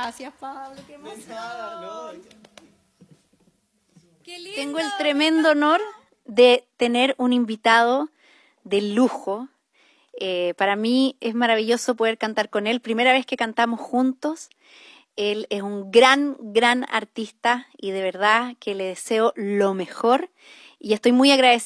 Gracias, Pablo, qué emoción. Qué lindo. Tengo el tremendo honor de tener un invitado de lujo. Para mí es maravilloso poder cantar con él. Primera vez que cantamos juntos. Él es un gran artista y de verdad que le deseo lo mejor. Y estoy muy agradecida